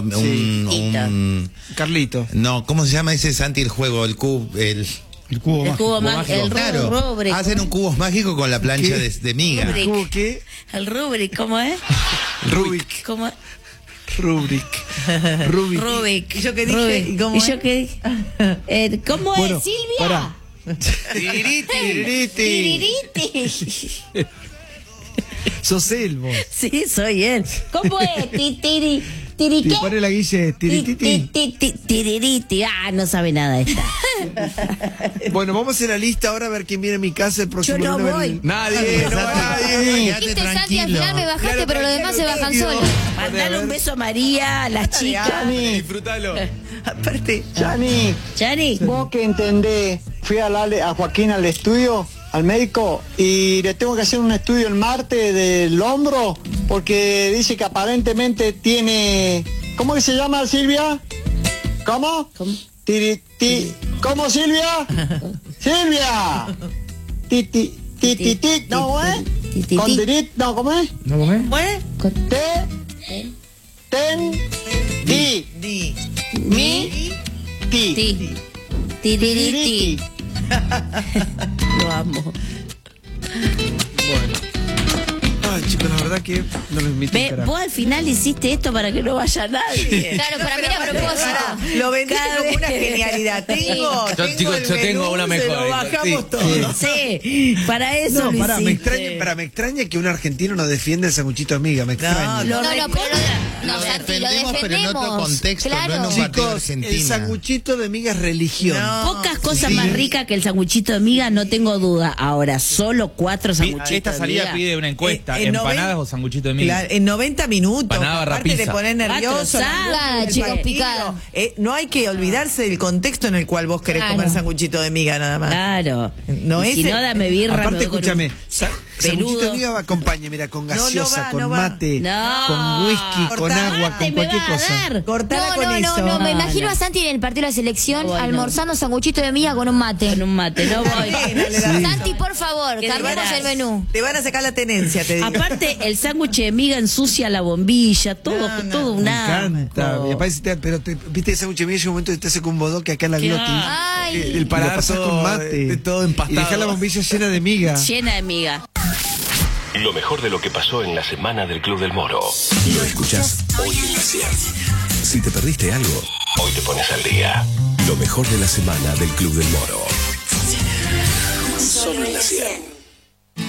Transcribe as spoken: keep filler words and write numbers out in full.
Un, Sí. un, Carlito. no, ¿cómo se llama ese, Santi, el juego? El cubo, el, El cubo El mágico. cubo mágico. El claro, Rubrik. hacen un cubo mágico con la plancha ¿Qué? de, de miga. Rubrik. ¿Cómo qué? El Rubrik, ¿cómo es? Rubik. ¿Cómo es? Rubrik. Rubik. Rubik. ¿Y yo qué dije? Rubik. ¿Y cómo ¿Y es? yo qué dije? Eh, ¿Cómo Bueno, es, Silvia? pará. Tiririti. Tiririti. Sos él, vos. Sí, soy él. ¿Cómo es? Ti, tiri, tiri, Te ¿qué? pone la guille, Ti, tirititi. ti, ti, tiririti. Ah, no sabe nada esta. Bueno, vamos a hacer la lista ahora a ver quién viene a mi casa el próximo Yo no lunes. voy. Nadie, no va nadie. Dijiste, Santi, al final me bajaste, Claro, pero los demás se bajan tranquilo. solos. Mandale un beso a María, a las chicas. Disfrútalo. Aparte, Chani, Chani. vos que entendés, fui a, la, a Joaquín al estudio, al médico, y le tengo que hacer un estudio el martes del hombro, porque dice que aparentemente tiene... ¿Cómo que se llama, Silvia? ¿Cómo? ¿Cómo? Tiri, ti, ¿Cómo, Silvia? ¡Silvia! Ti, ti, ti, ti, ti, ¿no, cómo es? Ti, ti, Con ti. tirit, ¿no, cómo es? ¿No comés? ¿bueno? Te, ten, di, Di. mi, ti. Ti. Tiririti. Tiriti. Lo amo. Bueno. Ay, chicos, la verdad que no los invito Ve, a carajo. vos al final hiciste esto para que no vaya nadie. Claro, para mí era a propósito. Lo vendiste Cada como una vez. genialidad. Tengo, Yo, tengo chicos, el yo tengo menú, una se mejor, lo digo, bajamos sí. todo. Sí, para eso No, lo pará, me hiciste. extraña, pará, me extraña que un argentino no defienda el sanguchito de miga, me extraña. Lo No, no, re- pero no, Lo Santi, lo defendemos, pero en otro defendemos. contexto, no en Claro. un partido de Chicos, Argentina. el sanguchito de miga es religión. No. Pocas cosas Sí. más ricas que el sanguchito de miga, no tengo duda. Ahora, solo cuatro Pi- sanguchitos Esta de salida miga. pide una encuesta: En- en ¿empanadas noven- o sanguchito de miga? Claro, en noventa minutos. Empanada Aparte rapiza. te pones nervioso. Cuatro la- sagas, el chicos, partido. picada. Eh, no hay que olvidarse del contexto en el cual vos querés Claro. comer sanguchito de miga nada más. Claro. No Y es si el- no, dame birra. me Aparte, voy con un escúchame, sa- sanguchito de peludo. miga acompaña, mira, con No, no gaseosa, va, con no va. mate, No. con whisky, con Cortá, agua, Mate con me cualquier va a cosa. dar. Cortala No, con no, eso. no, no, me No, imagino no. a Santi en el partido de la selección Bueno. almorzando sanguchito de miga con un mate. Con un mate, no voy. Santi, por favor, ¿Qué cambiemos deberás? el menú. Te van a sacar la tenencia, te digo. Aparte, el sándwich de miga ensucia la bombilla, todo, No, no, todo Me un encanta. asco. Mi papá dice, pero te, viste ese sándwich de miga, llega un momento que te hace con un bodoque acá en la Qué glotis. asco. Ay. Eh, El paladar pasás todo con mate. de- todo empastado. Y dejar la bombilla llena de miga. Llena de miga. Lo mejor de lo que pasó en la semana del Club del Moro. Lo escuchás hoy en la Ciudad. Si te perdiste algo, Hoy te pones al día. lo mejor de la semana del Club del Moro. Solo en la Ciudad.